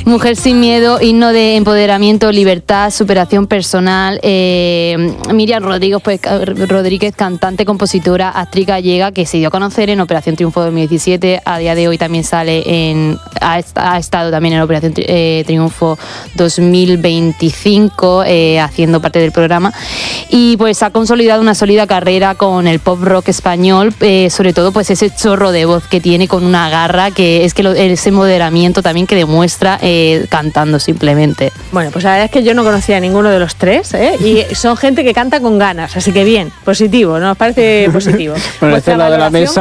Mujer sin miedo, himno de empoderamiento, libertad, superación personal. Miriam Rodríguez, cantante, compositora, actriz gallega, que se dio a conocer en Operación Triunfo 2017. A día de hoy también ha estado también en Operación Triunfo 2025, haciendo parte del programa. Y pues ha consolidado una sólida carrera con el pop rock español, sobre todo pues ese chorro de voz que tiene con una garra, que es que ese empoderamiento también que demuestra cantando simplemente. Bueno, pues la verdad es que yo no conocía a ninguno de los tres, y son gente que canta con ganas, así que bien, positivo, ¿no? Os parece positivo. Bueno, este lado de la mesa